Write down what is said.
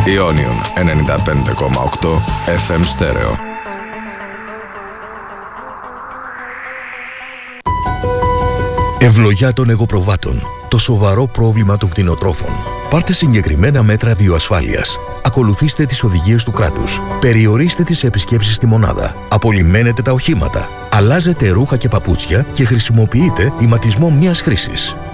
Ionion 95,8 FM στέρεο. Ευλογιά των εγωπροβάτων. Το σοβαρό πρόβλημα των κτηνοτρόφων. Πάρτε συγκεκριμένα μέτρα βιοασφάλειας. Ακολουθήστε τις οδηγίες του κράτους. Περιορίστε τις επισκέψεις στη μονάδα. Απολυμμένετε τα οχήματα. Αλλάζετε ρούχα και παπούτσια και χρησιμοποιείτε ηματισμό μίας χρήσης.